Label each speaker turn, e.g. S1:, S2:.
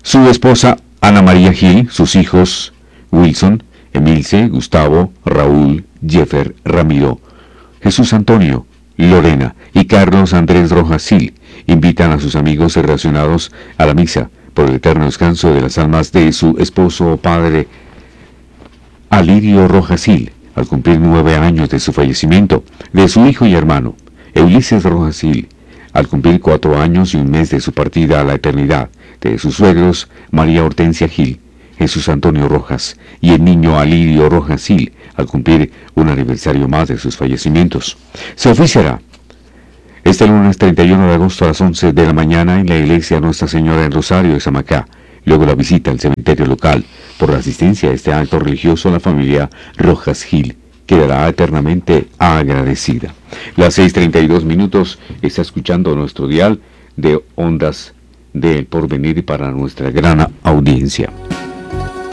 S1: su esposa Ana María Gil, sus hijos Wilson, Emilce, Gustavo, Raúl, Jeffer, Ramiro, Jesús Antonio, Lorena y Carlos Andrés Rojas Gil invitan a sus amigos relacionados a la misa por el eterno descanso de las almas de su esposo padre Alirio Rojas Gil, al cumplir 9 años de su fallecimiento, de su hijo y hermano Ulises Rojas Gil, al cumplir 4 años y un mes de su partida a la eternidad, de sus suegros María Hortensia Gil, Jesús Antonio Rojas y el niño Alirio Rojas Gil, al cumplir un aniversario más de sus fallecimientos. Se oficiará este lunes 31 de agosto a las 11 de la mañana en la iglesia Nuestra Señora en Rosario de Samacá. Luego la visita al cementerio local. Por la asistencia a este acto religioso, la familia Rojas Gil quedará eternamente agradecida. Las 6:32 está escuchando nuestro dial de ondas del porvenir para nuestra gran audiencia.